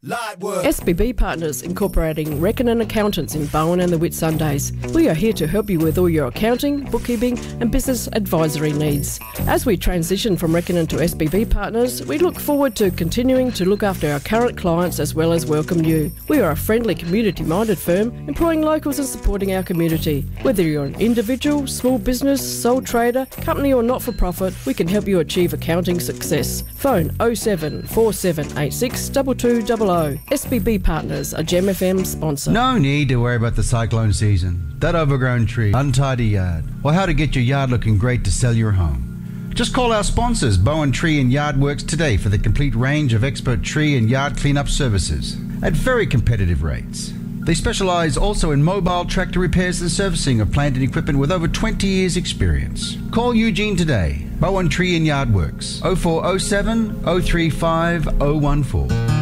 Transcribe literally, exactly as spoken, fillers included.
Lightwork. S B B Partners, incorporating Reckon and Accountants in Bowen and the Whitsundays. We are here to help you with all your accounting, bookkeeping and business advisory needs. As we transition from Reckon to S B B Partners, we look forward to continuing to look after our current clients as well as welcome you. We are a friendly, community-minded firm employing locals and supporting our community. Whether you're an individual, small business, sole trader, company or not-for-profit, we can help you achieve accounting success. Phone oh seven four seven eight six two two zero zero. S B B Partners, a Gem F M sponsor. No need to worry about the cyclone season, that overgrown tree, untidy yard, or how to get your yard looking great to sell your home. Just call our sponsors, Bowen Tree and Yard Works, today for the complete range of expert tree and yard cleanup services at very competitive rates. They specialise also in mobile tractor repairs and servicing of plant and equipment with over twenty years experience. Call Eugene today, Bowen Tree and Yard Works, oh four oh seven, oh three five, oh one four.